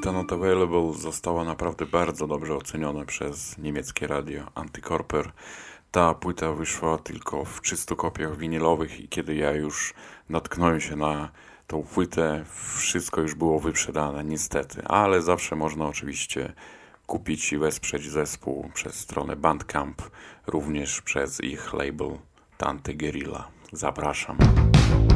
płyta Not Available została naprawdę bardzo dobrze oceniona przez niemieckie radio Antikorper. Ta płyta wyszła tylko w 300 kopiach winylowych i kiedy ja już natknąłem się na tą płytę, wszystko już było wyprzedane, niestety. Ale zawsze można oczywiście kupić i wesprzeć zespół przez stronę Bandcamp, również przez ich label Tante Guerilla. Zapraszam.